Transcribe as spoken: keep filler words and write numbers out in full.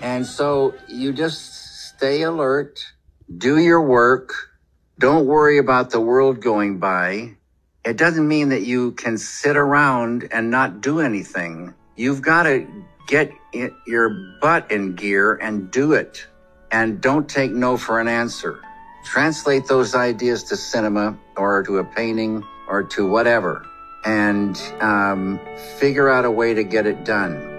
And so you just stay alert, do your work, don't worry about the world going by. It doesn't mean that you can sit around and not do anything. You've got to get your butt in gear and do it. And don't take no for an answer. Translate those ideas to cinema or to a painting or to whatever, and um, figure out a way to get it done.